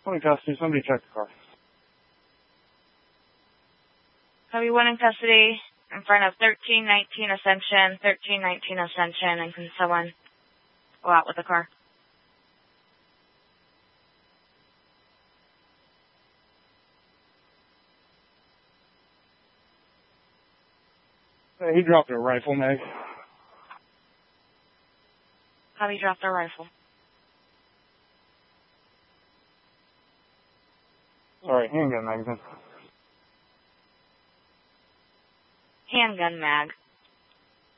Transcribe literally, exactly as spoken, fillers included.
twenty custody. Somebody check the car. Copy one in custody in front of thirteen nineteen Ascension, thirteen nineteen Ascension, and can someone go out with the car? Hey, he dropped a rifle, Meg. Copy, dropped a rifle. Sorry, handgun magazine. Handgun mag.